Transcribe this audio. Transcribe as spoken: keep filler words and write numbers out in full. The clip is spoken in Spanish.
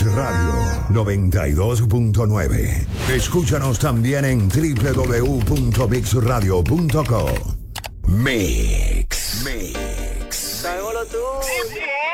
Radio noventa y dos punto nueve. Escúchanos también en doble u doble u doble u punto mix radio punto com. Mix. Mix. Sábalo tú.